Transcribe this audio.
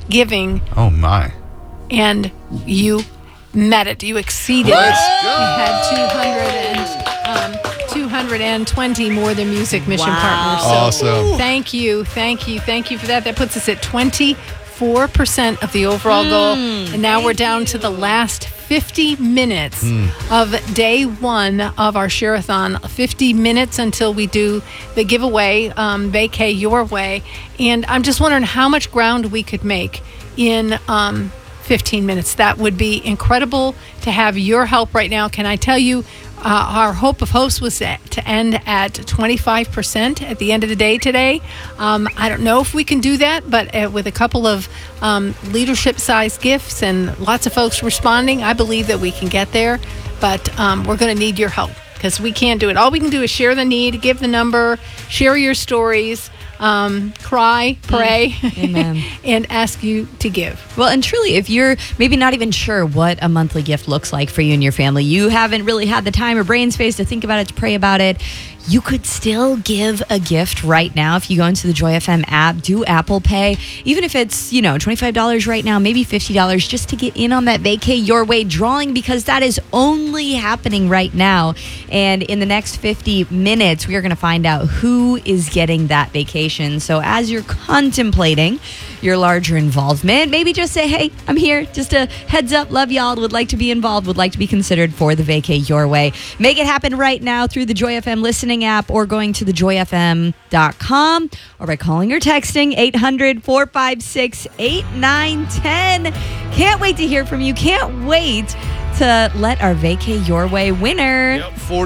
giving. Oh, my. And you met it. You exceeded Let's it. go. You had 220 More Than Music Mission partners. So Awesome. thank you for that. That puts us at 24% of the overall goal. And now we're down to the last 50 minutes of day one of our Share-a-thon. 50 minutes until we do the giveaway, Vacay Your Way. And I'm just wondering how much ground we could make in 15 minutes. That would be incredible to have your help right now. Can I tell you, our hope of hosts was to end at 25% at the end of the day today. I don't know if we can do that, but with a couple of leadership-sized gifts and lots of folks responding, I believe that we can get there. But we're going to need your help because we can't do it. All we can do is share the need, give the number, share your stories, cry, pray, Amen. and ask you to give. Well, and truly, if you're maybe not even sure what a monthly gift looks like for you and your family, you haven't really had the time or brain space to think about it, to pray about it, you could still give a gift right now. If you go into the Joy FM app, do Apple Pay, even if it's, $25 right now, maybe $50, just to get in on that Vacay Your Way drawing, because that is only happening right now. And in the next 50 minutes, we are going to find out who is getting that vacation. So as you're contemplating your larger involvement, maybe just say, hey, I'm here. Just a heads up, love y'all, would like to be involved, would like to be considered for the Vacay Your Way. Make it happen right now through the Joy FM listening app or going to thejoyfm.com or by calling or texting 800-456-8910. Can't wait to hear from you. Can't wait to let our Vacay Your Way winner. Yep, 40